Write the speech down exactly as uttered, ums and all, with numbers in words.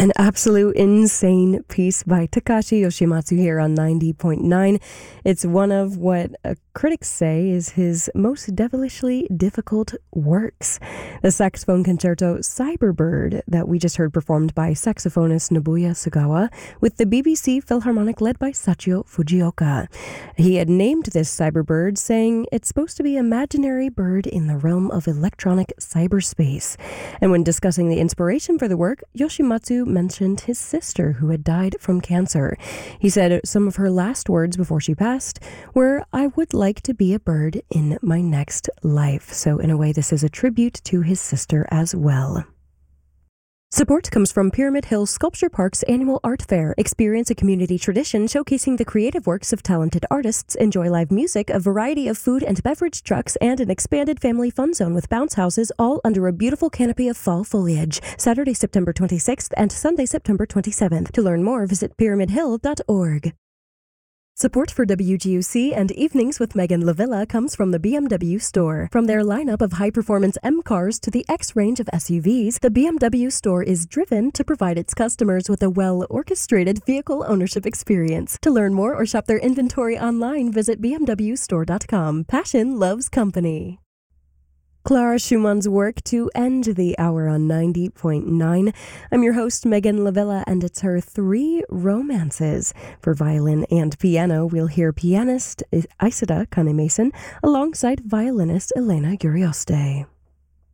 An absolute insane piece by Takashi Yoshimatsu here on ninety point nine. It's one of what uh, critics say is his most devilishly difficult works. The saxophone concerto Cyberbird that we just heard performed by saxophonist Nobuya Sugawa with the B B C Philharmonic led by Sachio Fujioka. He had named this Cyberbird, saying it's supposed to be an imaginary bird in the realm of electronic cyberspace. And when discussing the inspiration for the work, Yoshimatsu mentioned his sister who had died from cancer. He said some of her last words before she passed were, "I would like to be a bird in my next life." So in a way, this is a tribute to his sister as well. Support comes from Pyramid Hill Sculpture Park's annual art fair. Experience a community tradition showcasing the creative works of talented artists, enjoy live music, a variety of food and beverage trucks, and an expanded family fun zone with bounce houses, all under a beautiful canopy of fall foliage. Saturday, September twenty-sixth and Sunday, September twenty-seventh. To learn more, visit pyramid hill dot org. Support for W G U C and Evenings with Megan Lavilla comes from the B M W store. From their lineup of high-performance M cars to the X range of S U Vs, the B M W store is driven to provide its customers with a well-orchestrated vehicle ownership experience. To learn more or shop their inventory online, visit b m w store dot com. Passion loves company. Clara Schumann's work to end the hour on ninety point nine. I'm your host, Megan Lavilla, and it's her three romances. For violin and piano, we'll hear pianist Isida Kane-Mason alongside violinist Elena Urioste.